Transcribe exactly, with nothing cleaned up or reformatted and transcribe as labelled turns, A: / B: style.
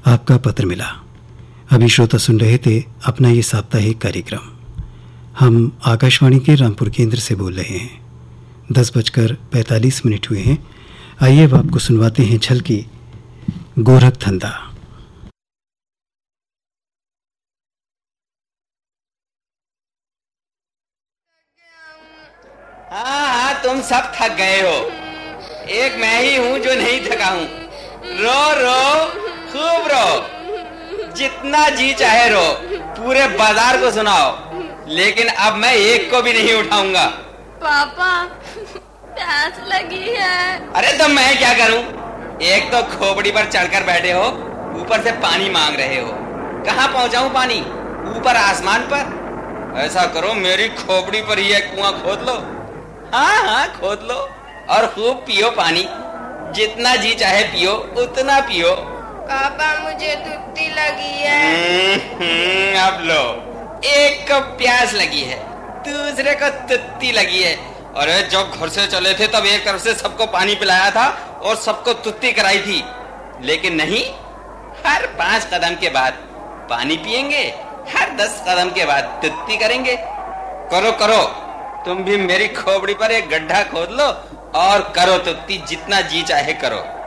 A: आपका पत्र मिला। अभी श्रोता सुन रहे थे अपना ये साप्ताहिक कार्यक्रम। हम आकाशवाणी के रामपुर केंद्र से बोल रहे हैं। दस बजकर पैंतालीस मिनट हुए हैं। आइए अब आपको सुनवाते हैं झलकी गोरखधंधा।
B: हाँ हाँ, तुम सब थक गए हो। एक मैं ही हूँ जो नहीं थका हूँ। रो रो, खूब रो, जितना जी चाहे रो, पूरे बाजार को सुनाओ, लेकिन अब मैं एक को भी नहीं उठाऊंगा।
C: पापा, प्यास लगी है।
B: अरे तो मैं क्या करूं? एक तो खोपड़ी पर चढ़कर बैठे हो, ऊपर से पानी मांग रहे हो। कहाँ पहुंचाऊं पानी? ऊपर आसमान पर? ऐसा करो, मेरी खोपड़ी पर ही एक कुआं खोद लो। हाँ हाँ, खोद लो और खूब पियो पानी। जितना जी चाहे पियो, उतना पियो।
C: पापा, मुझे तुत्ती लगी है।
B: अब लो, एक को प्यास लगी है, दूसरे को तुत्ती लगी है। अरे जब घर से चले थे तब एक तरफ से सबको पानी पिलाया था और सबको तुत्ती कराई थी, लेकिन नहीं, हर पांच कदम के बाद पानी पिएंगे, हर दस कदम के बाद तुत्ती करेंगे। करो करो, तुम भी मेरी खोपड़ी पर एक गड्ढा खोद लो और करो तुत्ती, जितना जी चाहे करो।